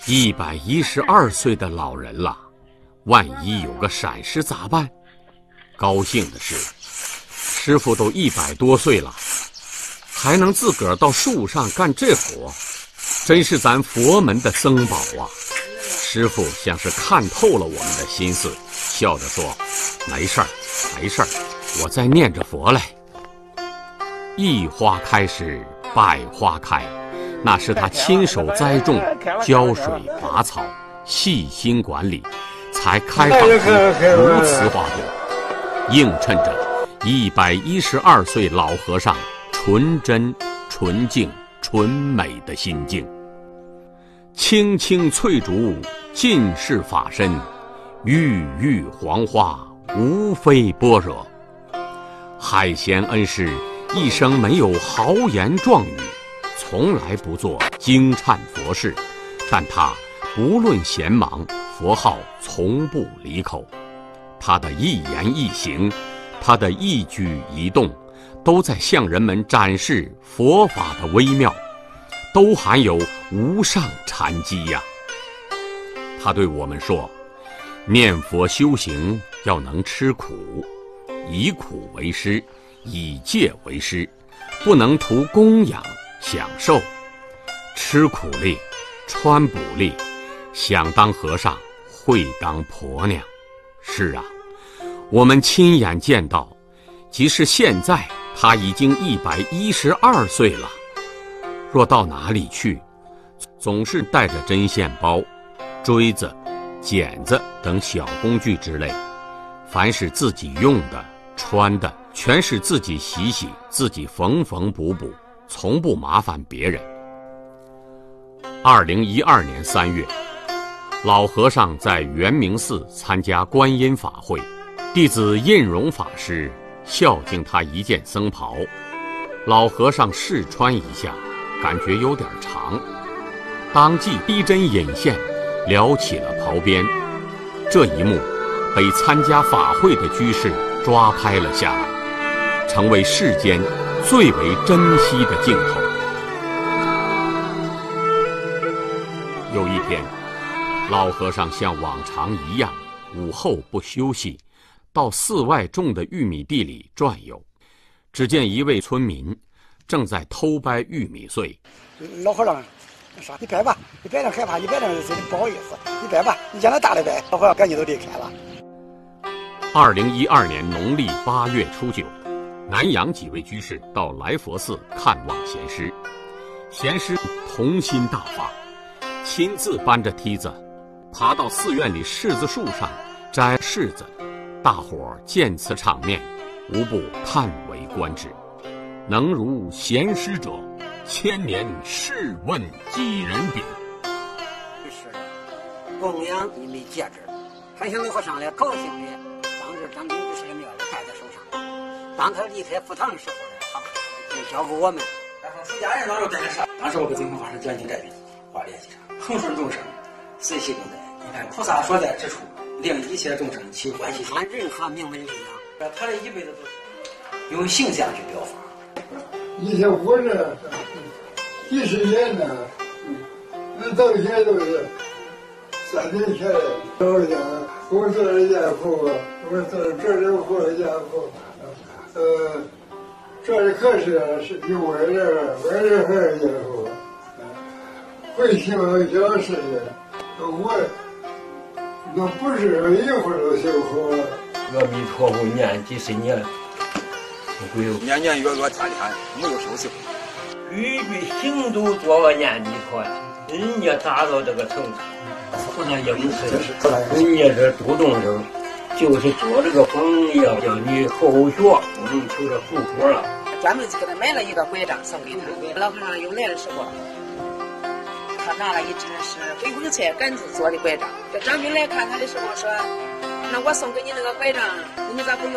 112岁的老人了，万一有个闪失咋办？高兴的是，师傅都100多岁了，还能自个儿到树上干这活，真是咱佛门的僧宝啊！师傅像是看透了我们的心思，笑着说：“没事儿，没事儿，我在念着佛嘞。”一花开时百花开，那是他亲手栽种、浇水、拔草、细心管理，才开放出如此花朵，映衬着112岁老和尚纯真、纯净、纯美的心境。青青翠竹尽是法身，郁郁黄花无非般若。海贤恩师一生没有豪言壮语，从来不做惊颤佛事，但他不论闲忙，佛号从不离口。他的一言一行，他的一举一动，都在向人们展示佛法的微妙，都含有无上禅机呀。他对我们说，念佛修行要能吃苦，以苦为师，以戒为师，不能图供养享受，吃苦力，穿补力，想当和尚会当婆娘。是啊，我们亲眼见到，即使现在他已经112岁了，若到哪里去，总是带着针线包、锥子、剪子等小工具之类，凡是自己用的、穿的，全是自己洗洗，自己缝缝补补，从不麻烦别人。2012年3月，老和尚在圆明寺参加观音法会，弟子印荣法师孝敬他一件僧袍，老和尚试穿一下，感觉有点长，当即逼针引线，撩起了袍边。这一幕被参加法会的居士抓拍了下来，成为世间最为珍惜的镜头。有一天，老和尚像往常一样，午后不休息，到寺外种的玉米地里转悠。只见一位村民正在偷掰玉米穗。 老和尚说：“你掰吧，你掰点害怕，你掰点不好意思，你掰吧，你将来大了掰。”老和尚赶紧都离开了。 2012年农历8月初9，南阳几位居士到来佛寺看望贤师，贤师童心大发，亲自搬着梯子爬到寺院里柿子树上摘柿子，大伙儿见此场面，无不叹为观止。能如贤师者，千年试问几人比？ 是供养一枚戒指，还向老和尚来高兴的，当时咱们就是庙里戴在手上。当他离开佛堂的时候呢，他就交给我们。 然后出家人当时跟着上，当时我跟净空法师讲经这笔话联系上，恒顺众生，随喜共在。你看菩萨所在之处，令一切众生起欢喜心。 按任何名门力量， 他这一辈子都是用形象去表法。 以前活着几十年了，那到现在都是3年前老家，我做了家父，我做这活家父，这里可是有我这还是家父，会希望小事情，我那不是一会儿都修好了。 阿弥陀佛念几十年。 年年月月天天没有休息。 句句行都做个念弥陀，人家达到这个程度，不能应试。人家这度众生，就是做这个榜样，叫你后学，不能求着富果了。 专门给他买了一个拐杖送给他。老和尚有来的时候，他拿了一只是回光菜杆子做的拐杖。这张兵来看他的时候说：“那我送给你那个拐杖，你咋不用？”